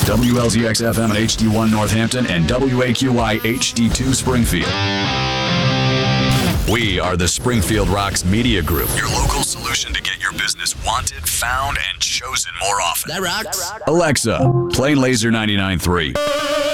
WLZX FM at HD1 Northampton and WAQY HD2 Springfield. We are the Springfield Rocks Media Group, your local solution to get your business wanted, found, and chosen more often. That rocks. Alexa, play Laser 99.3.